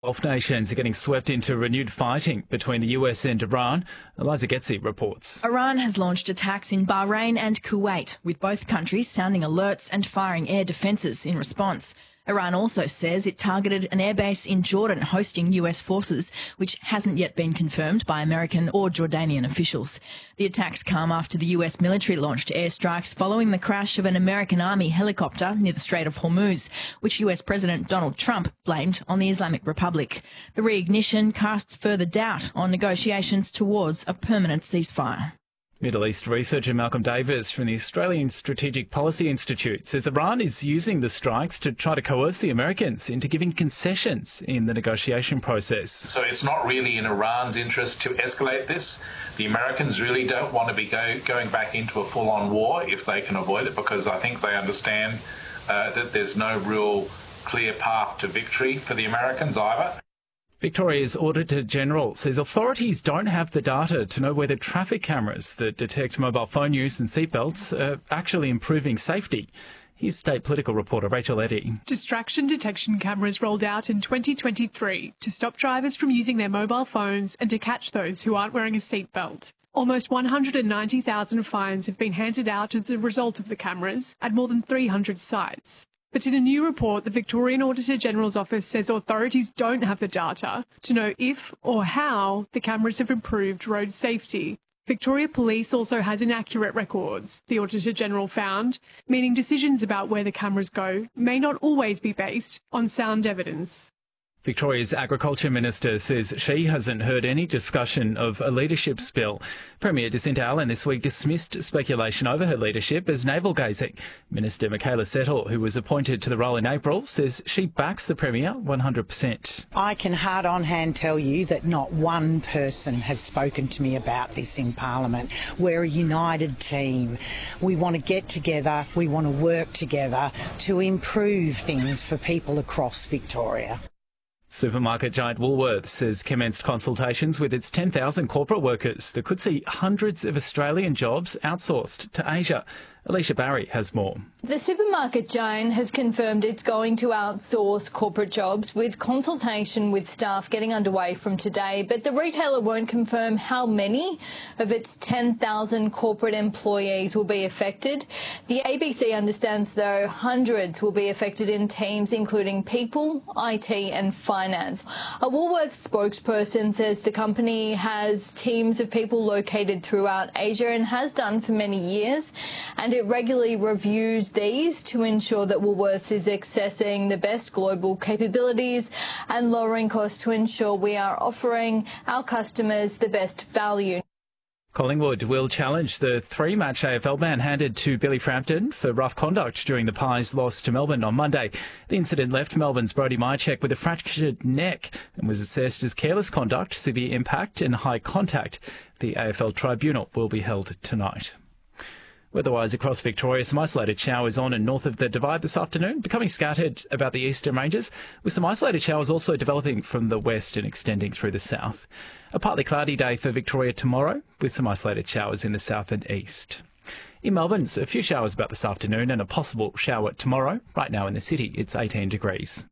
Gulf nations are getting swept into renewed fighting between the US and Iran. Eliza Getzi reports. Iran has launched attacks in Bahrain and Kuwait, with both countries sounding alerts and firing air defences in response. Iran also says it targeted an airbase in Jordan hosting US forces, which hasn't yet been confirmed by American or Jordanian officials. The attacks come after the US military launched airstrikes following the crash of an American Army helicopter near the Strait of Hormuz, which US President Donald Trump blamed on the Islamic Republic. The reignition casts further doubt on negotiations towards a permanent ceasefire. Middle East researcher Malcolm Davis from the Australian Strategic Policy Institute says Iran is using the strikes to try to coerce the Americans into giving concessions in the negotiation process. So it's not really in Iran's interest to escalate this. The Americans really don't want to be going back into a full-on war if they can avoid it, because I think they understand that there's no real clear path to victory for the Americans either. Victoria's Auditor General says authorities don't have the data to know whether traffic cameras that detect mobile phone use and seatbelts are actually improving safety. Here's state political reporter Rachel Eddy. Distraction detection cameras rolled out in 2023 to stop drivers from using their mobile phones and to catch those who aren't wearing a seatbelt. Almost 190,000 fines have been handed out as a result of the cameras at more than 300 sites. But in a new report, the Victorian Auditor General's office says authorities don't have the data to know if or how the cameras have improved road safety. Victoria Police also has inaccurate records, the Auditor General found, meaning decisions about where the cameras go may not always be based on sound evidence. Victoria's Agriculture Minister says she hasn't heard any discussion of a leadership spill. Premier Jacinta Allen this week dismissed speculation over her leadership as navel-gazing. Minister Michaela Settle, who was appointed to the role in April, says she backs the Premier 100%. I can hard on hand tell you that not one person has spoken to me about this in Parliament. We're a united team. We want to get together, we want to work together to improve things for people across Victoria. Supermarket giant Woolworths has commenced consultations with its 10,000 corporate workers that could see hundreds of Australian jobs outsourced to Asia. Alicia Barry has more. The supermarket giant has confirmed it's going to outsource corporate jobs, with consultation with staff getting underway from today, but the retailer won't confirm how many of its 10,000 corporate employees will be affected. The ABC understands, though, hundreds will be affected in teams including people, IT and finance. A Woolworths spokesperson says the company has teams of people located throughout Asia and has done for many years, and it regularly reviews these to ensure that Woolworths is accessing the best global capabilities and lowering costs to ensure we are offering our customers the best value. Collingwood will challenge the 3-match AFL ban handed to Billy Frampton for rough conduct during the Pies' loss to Melbourne on Monday. The incident left Melbourne's Brodie Mychek with a fractured neck and was assessed as careless conduct, severe impact and high contact. The AFL tribunal will be held tonight. Weather-wise across Victoria, some isolated showers on and north of the Divide this afternoon, becoming scattered about the eastern ranges, with some isolated showers also developing from the west and extending through the south. A partly cloudy day for Victoria tomorrow, with some isolated showers in the south and east. In Melbourne, a few showers about this afternoon and a possible shower tomorrow. Right now in the city, it's 18 degrees.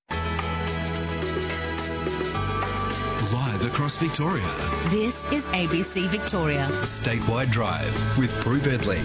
Live across Victoria. This is ABC Victoria. Statewide Drive with Prue Bedley.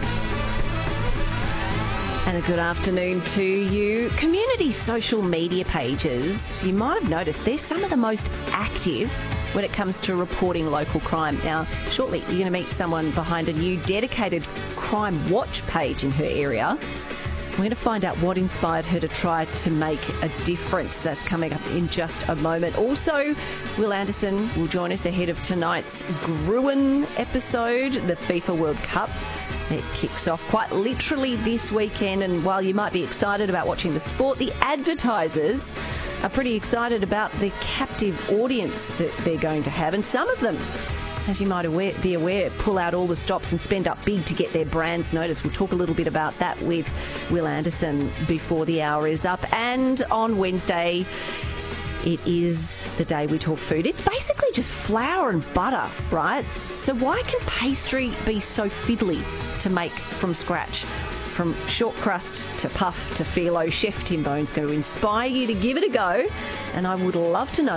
And a good afternoon to you. Community social media pages, you might have noticed, they're some of the most active when it comes to reporting local crime. Now, shortly you're going to meet someone behind a new dedicated crime watch page in her area. We're going to find out what inspired her to try to make a difference. That's coming up in just a moment. Also, Will Anderson will join us ahead of tonight's Gruen episode, the FIFA World Cup. It kicks off quite literally this weekend, and while you might be excited about watching the sport, the advertisers are pretty excited about the captive audience that they're going to have, and some of them, as you might be aware, pull out all the stops and spend up big to get their brands noticed. We'll talk a little bit about that with Will Anderson before the hour is up. And on Wednesday, it is the day we talk food. It's basically just flour and butter, right? So why can pastry be so fiddly to make from scratch? From short crust to puff to phyllo, Chef Tim Bone's going to inspire you to give it a go. And I would love to know